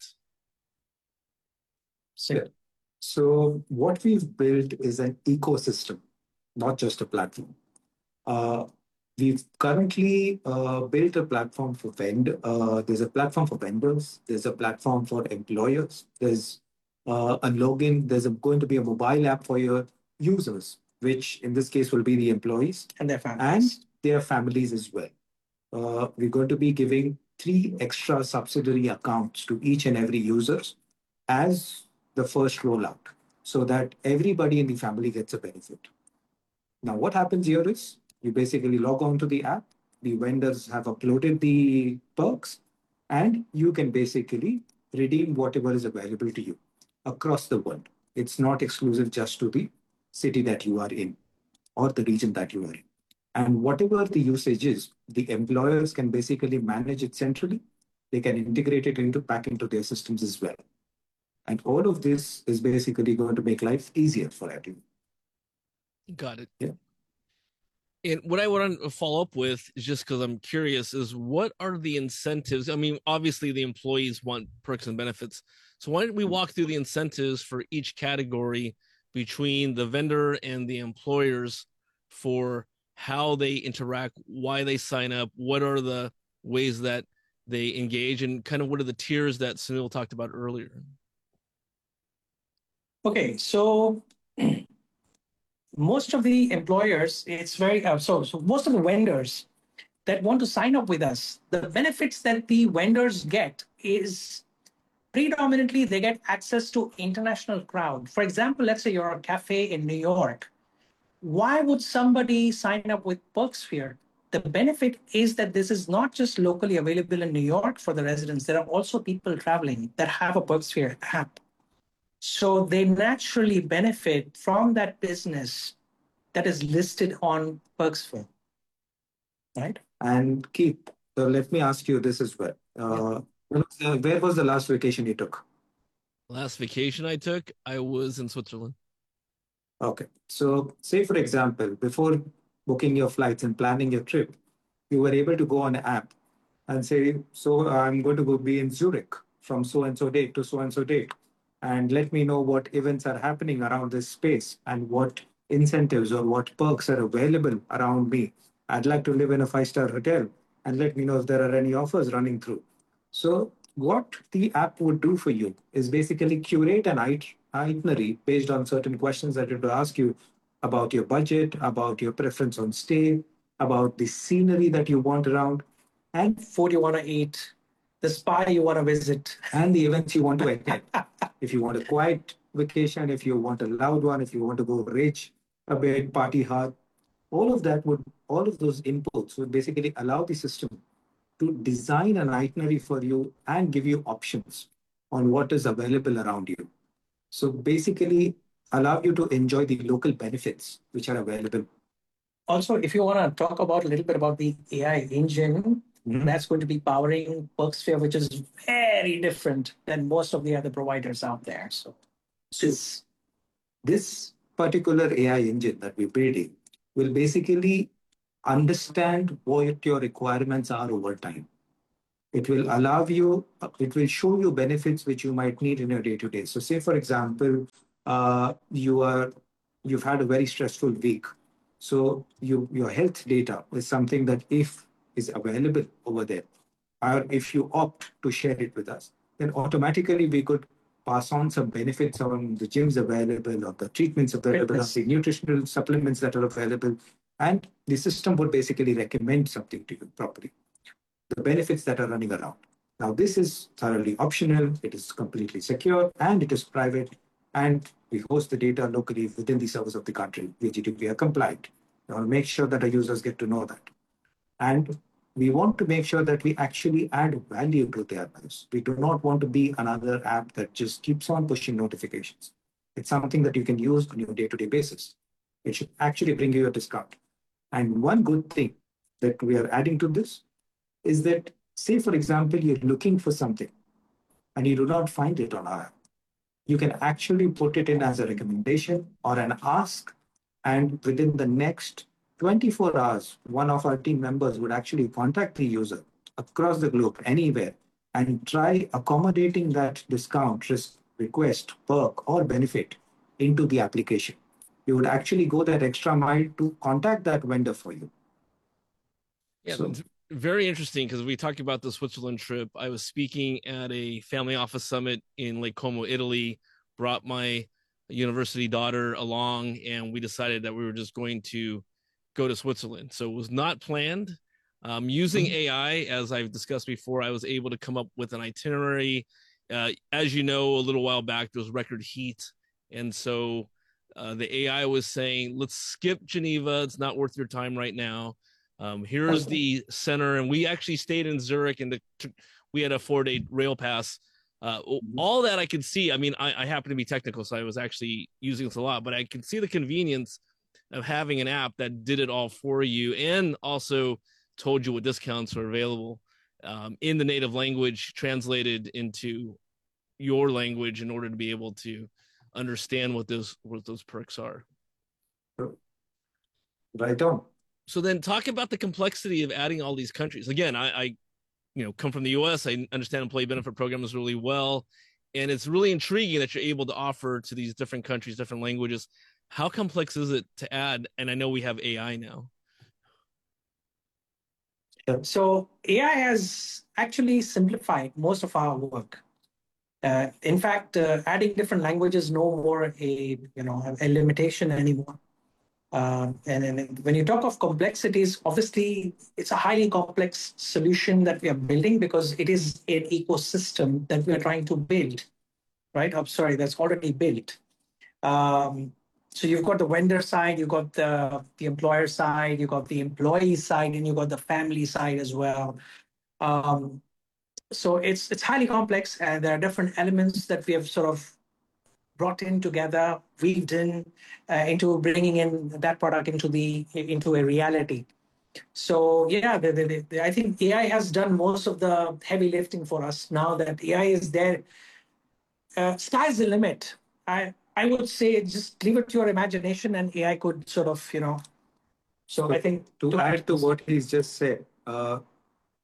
So, so what we've built is an ecosystem, not just a platform. Uh, we've currently uh, built a platform for vendor. Uh, there's a platform for vendors. There's a platform for employers. There's uh, a login. There's a, going to be a mobile app for your users, which in this case will be the employees and their families. And their families as well. Uh, we're going to be giving three extra subsidiary accounts to each and every user as the first rollout, so that everybody in the family gets a benefit. Now, what happens here is you basically log on to the app, the vendors have uploaded the perks, and you can basically redeem whatever is available to you across the world. It's not exclusive just to the city that you are in or the region that you are in. And whatever the usage is, the employers can basically manage it centrally. They can integrate it into back into their systems as well. And all of this is basically going to make life easier for everyone. Got it. Yeah. And what I want to follow up with is, just because I'm curious, is what are the incentives? I mean, obviously the employees want perks and benefits. So why don't we walk through the incentives for each category between the vendor and the employers for how they interact, why they sign up, what are the ways that they engage, and kind of what are the tiers that Sunil talked about earlier? Okay, so most of the employers, it's very, uh, so, so most of the vendors that want to sign up with us, the benefits that the vendors get is predominantly they get access to international crowd. For example, let's say you're a cafe in New York. Why would somebody sign up with PerkSphere? The benefit is that this is not just locally available in New York for the residents. There are also people traveling that have a PerkSphere app. So they naturally benefit from that business that is listed on PerkSphere, right? And Keith, so let me ask you this as well. Uh, yeah. Where was the last vacation you took? Last vacation I took, I was in Switzerland. Okay. So say, for example, before booking your flights and planning your trip, you were able to go on an app and say, so I'm going to go be in Zurich from so-and-so date to so-and-so date, and let me know what events are happening around this space and what incentives or what perks are available around me. I'd like to live in a five-star hotel, and let me know if there are any offers running through. So what the app would do for you is basically curate an itinerary based on certain questions that it will ask you about your budget, about your preference on stay, about the scenery that you want around, and food you want to eat, the spa you want to visit, and the events you want to attend. If you want a quiet vacation, if you want a loud one, if you want to go rich, a bit, party hard, all of that would, all of those inputs would basically allow the system to design an itinerary for you and give you options on what is available around you. So basically allow you to enjoy the local benefits which are available. Also, if you want to talk about a little bit about the A I engine, mm-hmm. that's going to be powering PerkSphere, which is very different than most of the other providers out there. So this, this particular A I engine that we're building will basically understand what your requirements are over time. It will allow you, it will show you benefits which you might need in your day-to-day. So say, for example, uh, you are, you've had a very stressful week. So you, your health data is something that if is available over there, or if you opt to share it with us, then automatically we could pass on some benefits on the gyms available, or the treatments available, or the nutritional supplements that are available. And the system would basically recommend something to you properly, the benefits that are running around. Now, this is thoroughly optional, it is completely secure, and it is private, and we host the data locally within the servers of the country. We are G D P R compliant. We want to make sure that our users get to know that. And we want to make sure that we actually add value to their lives. We do not want to be another app that just keeps on pushing notifications. It's something that you can use on your day-to-day basis. It should actually bring you a discount. And one good thing that we are adding to this is that, say, for example, you're looking for something and you do not find it on our app. You can actually put it in as a recommendation or an ask, and within the next twenty-four hours, one of our team members would actually contact the user across the globe, anywhere, and try accommodating that discount, risk, request, perk, or benefit into the application. You would actually go that extra mile to contact that vendor for you. Yeah, so, it's very interesting because we talked about the Switzerland trip. I was speaking at a family office summit in Lake Como, Italy, brought my university daughter along, and we decided that we were just going to go to Switzerland. So it was not planned. Um, using A I, as I've discussed before, I was able to come up with an itinerary. Uh, as you know, a little while back, there was record heat. And so uh, the A I was saying, let's skip Geneva. It's not worth your time right now. Um, here's the center. And we actually stayed in Zurich, and the, we had a four-day rail pass. Uh, all that I could see, I mean, I, I happen to be technical, so I was actually using this a lot, but I could see the convenience of having an app that did it all for you and also told you what discounts are available um, in the native language, translated into your language in order to be able to understand what those what those perks are. Right on. So then talk about the complexity of adding all these countries. Again, I, I you know, come from the U S. I understand employee benefit programs really well. And it's really intriguing that you're able to offer to these different countries, different languages. How complex is it to add? And I know we have A I now. So A I has actually simplified most of our work. Uh, in fact, uh, adding different languages no more a you know a limitation anymore. Uh, and, and when you talk of complexities, obviously it's a highly complex solution that we are building because it is an ecosystem that we are trying to build, right? I'm sorry, that's already built. Um, so you've got the vendor side, you've got the, the employer side, you've got the employee side, and you've got the family side as well. Um, so it's it's highly complex, and there are different elements that we have sort of brought in together, weaved in uh, into bringing in that product into the into a reality. So yeah, the, the, the, I think A I has done most of the heavy lifting for us. Now that A I is there, uh, sky's the limit. I I would say just leave it to your imagination, and A I could sort of you know. So, so I think to, to add to what he's just said, uh,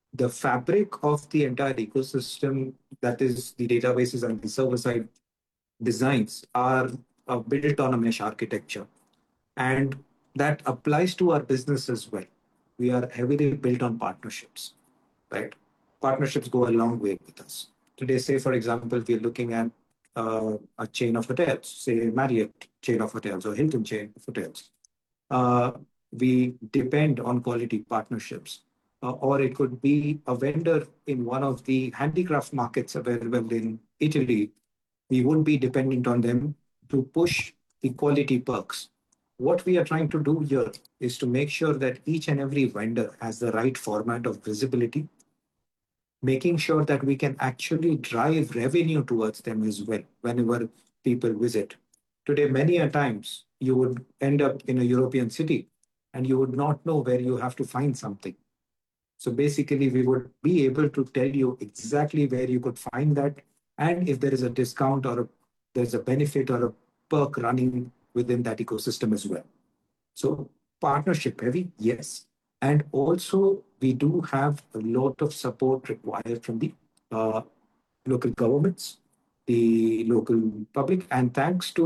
the fabric of the entire ecosystem, that is the databases and the server-side designs, are uh, built on a mesh architecture. And that applies to our business as well. We are heavily built on partnerships, right? Partnerships go a long way with us. Today, say, for example, we're looking at uh, a chain of hotels, say Marriott chain of hotels or Hilton chain of hotels. Uh, we depend on quality partnerships. Uh, or it could be a vendor in one of the handicraft markets available in Italy. We wouldn't be dependent on them to push the quality perks. What we are trying to do here is to make sure that each and every vendor has the right format of visibility, making sure that we can actually drive revenue towards them as well whenever people visit. Today, many a times, you would end up in a European city and you would not know where you have to find something. So basically, we would be able to tell you exactly where you could find that, and if there is a discount or a, there's a benefit or a perk running within that ecosystem as well. So partnership heavy, yes. And also, we do have a lot of support required from the uh, local governments, the local public, and thanks to